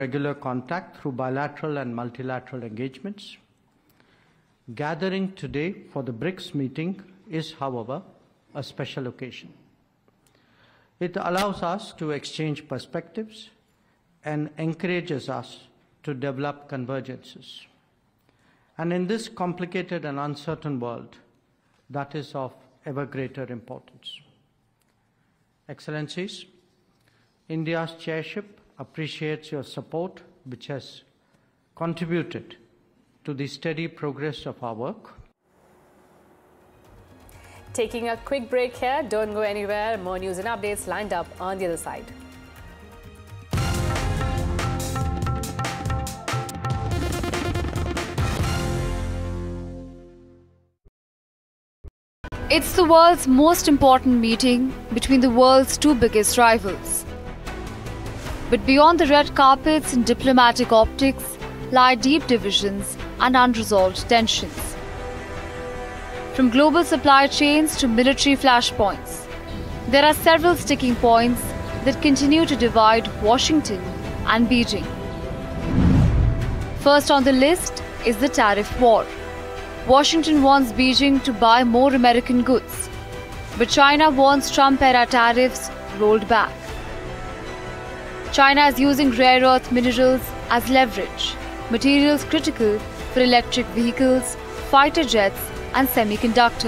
regular contact through bilateral and multilateral engagements. Gathering today for the BRICS meeting is, however, a special occasion. It allows us to exchange perspectives and encourages us to develop convergences. And in this complicated and uncertain world, that is of ever greater importance. Excellencies, India's chairship appreciates your support, which has contributed to the steady progress of our work. Taking a quick break here, don't go anywhere. More news and updates lined up on the other side. It's the world's most important meeting between the world's two biggest rivals. But beyond the red carpets and diplomatic optics lie deep divisions and unresolved tensions. From global supply chains to military flashpoints, there are several sticking points that continue to divide Washington and Beijing. First on the list is the tariff war. Washington wants Beijing to buy more American goods, but China wants Trump-era tariffs rolled back. China is using rare earth minerals as leverage, materials critical for electric vehicles, fighter jets, and semiconductors.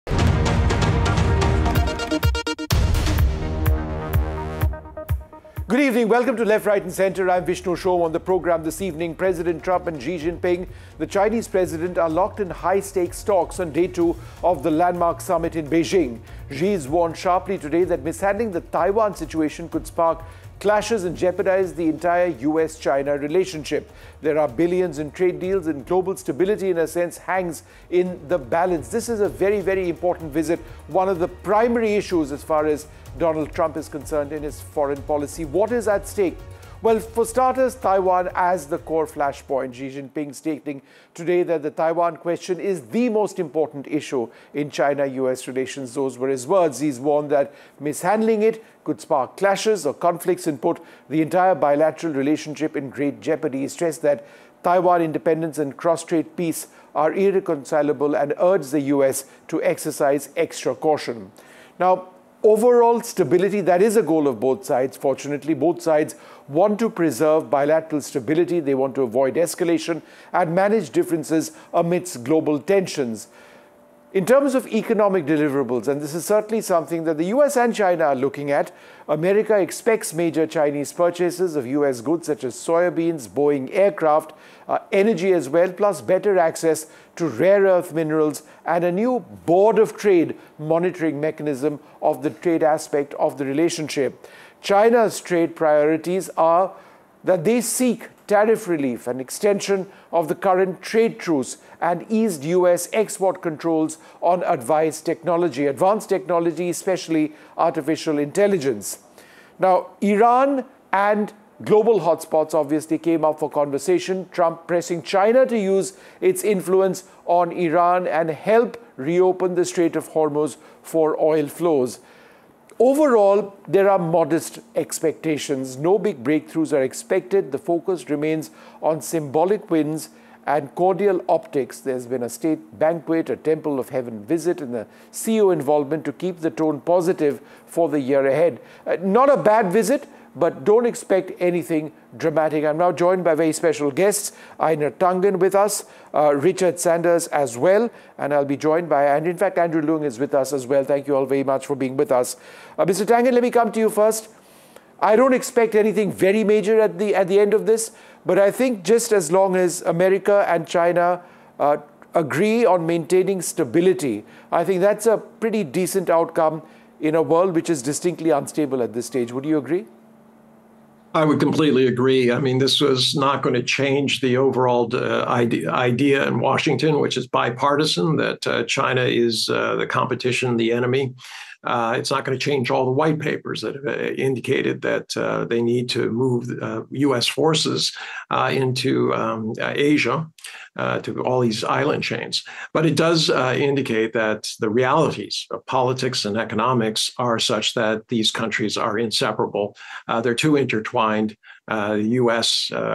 Good evening. Welcome to Left, Right and Centre. I'm Vishnu Shom. On the program this evening, President Trump and Xi Jinping, the Chinese president, are locked in high-stakes talks on day 2 of the landmark summit in Beijing. Xi's warned sharply today that mishandling the Taiwan situation could spark clashes and jeopardize the entire US-China relationship. There are billions in trade deals, and global stability, in a sense, hangs in the balance. This is a very, very important visit. One of the primary issues as far as Donald Trump is concerned in his foreign policy. What is at stake? Well, for starters, Taiwan as the core flashpoint. Xi Jinping stating today that the Taiwan question is the most important issue in China-US relations. Those were his words. He's warned that mishandling it could spark clashes or conflicts and put the entire bilateral relationship in great jeopardy. He stressed that Taiwan independence and cross-strait peace are irreconcilable and urged the US to exercise extra caution. Now, overall stability, that is a goal of both sides. Fortunately, both sides want to preserve bilateral stability. They want to avoid escalation and manage differences amidst global tensions. In terms of economic deliverables, and this is certainly something that the US and China are looking at, America expects major Chinese purchases of US goods such as soybeans, Boeing aircraft, energy as well, plus better access to rare earth minerals and a new Board of Trade monitoring mechanism of the trade aspect of the relationship. China's trade priorities are that they seek tariff relief and extension of the current trade truce and eased US export controls on advanced technology, especially artificial intelligence. Now, Iran and global hotspots obviously came up for conversation. Trump pressing China to use its influence on Iran and help reopen the Strait of Hormuz for oil flows. Overall, there are modest expectations. No big breakthroughs are expected. The focus remains on symbolic wins and cordial optics. There's been a state banquet, a Temple of Heaven visit, and the CEO involvement to keep the tone positive for the year ahead. Not a bad visit, but don't expect anything dramatic. I'm now joined by very special guests. Einar Tangen with us, Richard Sanders as well, and I'll be joined by, and in fact, Andrew Leung is with us as well. Thank you all very much for being with us. Mr. Tangen, let me come to you first. I don't expect anything very major at the end of this, but I think just as long as America and China agree on maintaining stability, I think that's a pretty decent outcome in a world which is distinctly unstable at this stage. Would you agree? I would completely agree. I mean, this was not going to change the overall idea in Washington, which is bipartisan, that China is the competition, the enemy. It's not going to change all the white papers that have indicated that they need to move U.S. forces into Asia, to all these island chains. But it does indicate that the realities of politics and economics are such that these countries are inseparable. They're too intertwined. The U.S.